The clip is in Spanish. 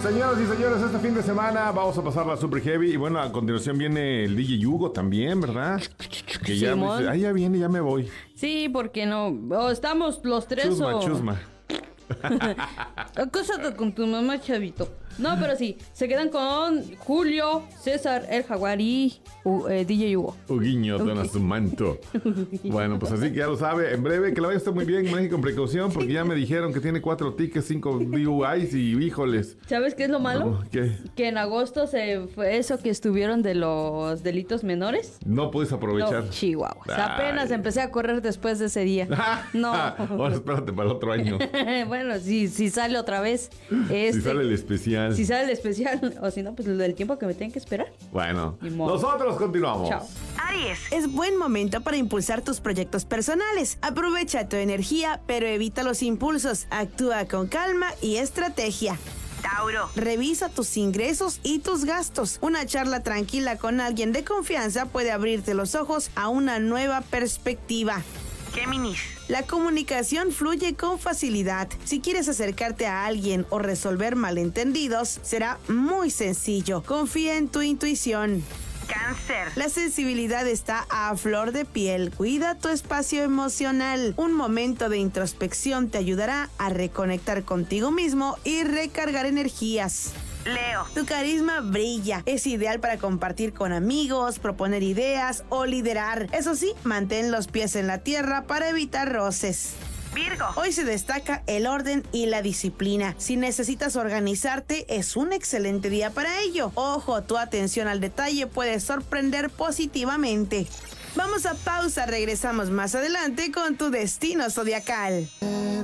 Señoras y señores, este fin de semana vamos a pasarla super heavy. Y bueno, a continuación viene el DJ Hugo también, ¿verdad? Que ya me dice, ya viene, ya me voy. Sí, porque no. Estamos los tres Chusma. Acúsate con tu mamá, chavito. No, pero sí, se quedan con Julio, César, el Jaguar y DJ Hugo. Huguiño, dona su manto. Bueno, pues así que ya lo sabe. En breve, que la vaya a estar muy bien, maneje con precaución, porque ya me dijeron que tiene 4 tickets, 5 DUIs y híjoles. ¿Sabes qué es lo malo? No, ¿qué? Que en agosto se fue eso que estuvieron de los delitos menores. No puedes aprovechar. No, Chihuahua. O sea, apenas empecé a correr después de ese día. No. Ahora espérate para el otro año. Bueno, si sale otra vez. Si sale el especial. Si sale el especial, o si no, pues el tiempo que me tienen que esperar. Bueno, nosotros continuamos. Chao. Aries, es buen momento para impulsar tus proyectos personales. Aprovecha tu energía, pero evita los impulsos. Actúa con calma y estrategia. Tauro, revisa tus ingresos y tus gastos. Una charla tranquila con alguien de confianza puede abrirte los ojos a una nueva perspectiva. Géminis, la comunicación fluye con facilidad. Si quieres acercarte a alguien o resolver malentendidos, será muy sencillo. Confía en tu intuición. Cáncer, la sensibilidad está a flor de piel. Cuida tu espacio emocional. Un momento de introspección te ayudará a reconectar contigo mismo y recargar energías. Leo, tu carisma brilla. Es ideal para compartir con amigos, proponer ideas o liderar. Eso sí, mantén los pies en la tierra para evitar roces. Virgo, hoy se destaca el orden y la disciplina. Si necesitas organizarte, es un excelente día para ello. Ojo, tu atención al detalle puede sorprender positivamente. Vamos a pausa, regresamos más adelante con tu destino zodiacal.